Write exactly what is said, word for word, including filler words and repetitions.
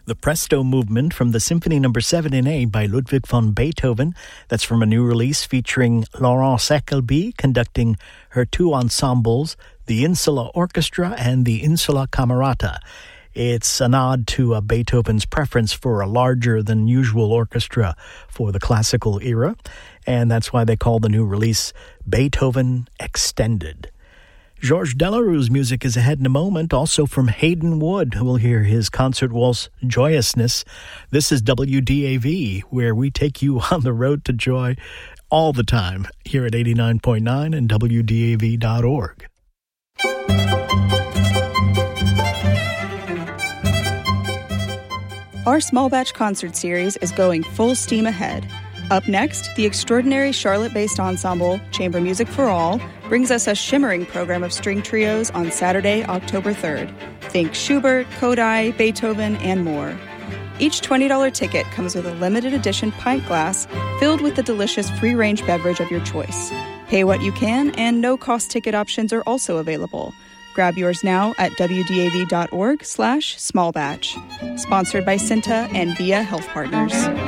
The Presto Movement from the Symphony Number seven in A by Ludwig van Beethoven. That's from a new release featuring Laurence Eckelby conducting her two ensembles, the Insula Orchestra and the Insula Camerata. It's a nod to uh, Beethoven's preference for a larger-than-usual orchestra for the classical era, and that's why they call the new release Beethoven Extended. Georges Delaroux's music is ahead in a moment, also from Hayden Wood, who will hear his concert waltz Joyousness. This is W D A V, where we take you on the road to joy all the time, here at eighty-nine point nine and W D A V dot org. Our small batch concert series is going full steam ahead. Up next, the extraordinary Charlotte-based ensemble, Chamber Music for All, brings us a shimmering program of string trios on Saturday, October third. Think Schubert, Kodály, Beethoven, and more. Each twenty dollars ticket comes with a limited edition pint glass filled with the delicious free-range beverage of your choice. Pay what you can, and no-cost ticket options are also available. Grab yours now at W D A V dot org slash small batch. Sponsored by Cinta and Via Health Partners.